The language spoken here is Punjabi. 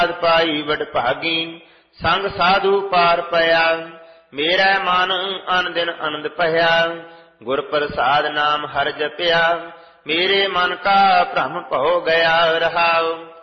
ਪਾਈ ਵਡ ਭਾਗੀ ਸੰਗ ਸਾਧੂ ਪਾਰ ਪਿਆ। ਮੇਰਾ ਮਨ ਅਨ ਦਿਨ ਆਨੰਦ ਭਇਆ ਗੁਰ ਪ੍ਰਸਾਦ ਨਾਮ ਹਰਿ ਜਪਿਆ। ਮੇਰੇ ਮਨ ਕਾ ਭ੍ਰਮ ਭਉ ਗਿਆ ਰਹਾਉ।